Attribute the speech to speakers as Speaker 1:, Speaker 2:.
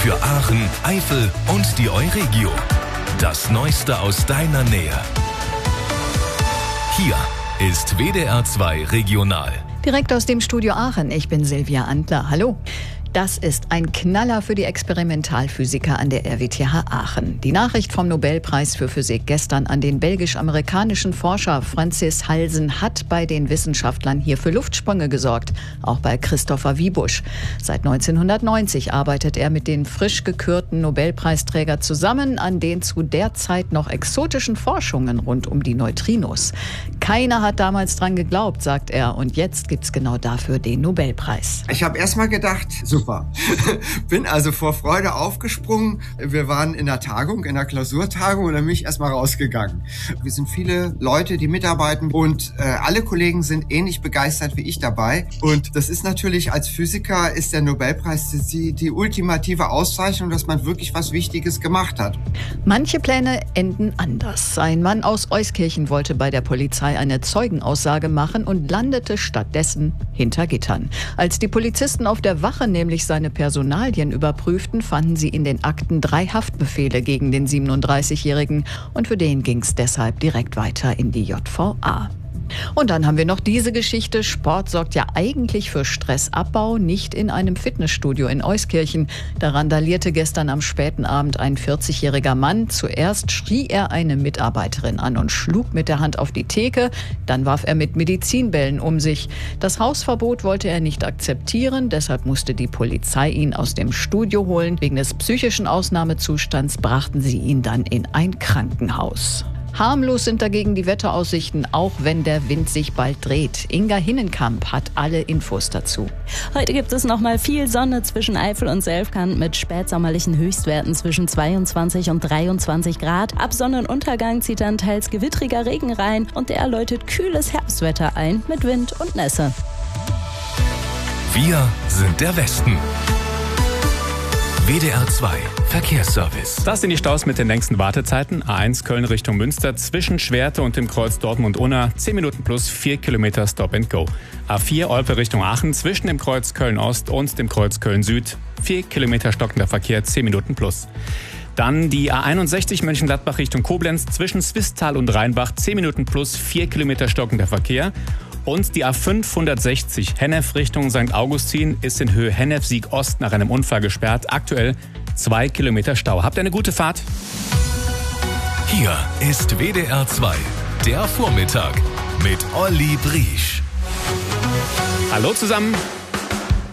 Speaker 1: für Aachen, Eifel und die Euregio. Das Neueste aus deiner Nähe. Hier ist WDR 2 Regional.
Speaker 2: Direkt aus dem Studio Aachen. Ich bin Silvia Antler. Hallo. Das ist ein Knaller für die Experimentalphysiker an der RWTH Aachen. Die Nachricht vom Nobelpreis für Physik gestern an den belgisch-amerikanischen Forscher Francis Halsen hat bei den Wissenschaftlern hier für Luftsprünge gesorgt, auch bei Christopher Wiebusch. Seit 1990 arbeitet er mit den frisch gekürten Nobelpreisträgern zusammen an den zu der Zeit noch exotischen Forschungen rund um die Neutrinos. Keiner hat damals dran geglaubt, sagt er, und jetzt gibt's genau dafür den Nobelpreis.
Speaker 3: Ich habe erst mal gedacht, super. Bin also vor Freude aufgesprungen. Wir waren in der Tagung, in der Klausurtagung, und dann bin ich erstmal rausgegangen. Wir sind viele Leute, die mitarbeiten, und alle Kollegen sind ähnlich begeistert wie ich dabei. Und das ist natürlich, als Physiker ist der Nobelpreis die ultimative Auszeichnung, dass man wirklich was Wichtiges gemacht hat.
Speaker 2: Manche Pläne enden anders. Ein Mann aus Euskirchen wollte bei der Polizei eine Zeugenaussage machen und landete stattdessen hinter Gittern. Als die Polizisten auf der Wache nämlich seine Personalien überprüften, fanden sie in den Akten 3 Haftbefehle gegen den 37-Jährigen, und für den ging es deshalb direkt weiter in die JVA. Und dann haben wir noch diese Geschichte. Sport sorgt ja eigentlich für Stressabbau, nicht in einem Fitnessstudio in Euskirchen. Da randalierte gestern am späten Abend ein 40-jähriger Mann. Zuerst schrie er eine Mitarbeiterin an und schlug mit der Hand auf die Theke. Dann warf er mit Medizinbällen um sich. Das Hausverbot wollte er nicht akzeptieren. Deshalb musste die Polizei ihn aus dem Studio holen. Wegen des psychischen Ausnahmezustands brachten sie ihn dann in ein Krankenhaus. Harmlos sind dagegen die Wetteraussichten, auch wenn der Wind sich bald dreht. Inga Hinnenkamp hat alle Infos dazu.
Speaker 4: Heute gibt es noch mal viel Sonne zwischen Eifel und Selfkant mit spätsommerlichen Höchstwerten zwischen 22 und 23 Grad. Ab Sonnenuntergang zieht dann teils gewittriger Regen rein, und der läutet kühles Herbstwetter ein mit Wind und Nässe.
Speaker 1: Wir sind der Westen. WDR 2 Verkehrsservice.
Speaker 5: Das sind die Staus mit den längsten Wartezeiten. A1 Köln Richtung Münster zwischen Schwerte und dem Kreuz Dortmund-Unna 10 Minuten plus 4 Kilometer Stop and Go. A4 Olpe Richtung Aachen zwischen dem Kreuz Köln-Ost und dem Kreuz Köln-Süd 4 Kilometer stockender Verkehr 10 Minuten plus. Dann die A61 Mönchengladbach Richtung Koblenz zwischen Swisttal und Rheinbach 10 Minuten plus 4 Kilometer stockender Verkehr. Und die A560 Hennef Richtung St. Augustin ist in Höhe Hennef-Sieg-Ost nach einem Unfall gesperrt. Aktuell 2 Kilometer Stau. Habt eine gute Fahrt.
Speaker 1: Hier ist WDR 2, der Vormittag mit Olli Briesch.
Speaker 5: Hallo zusammen.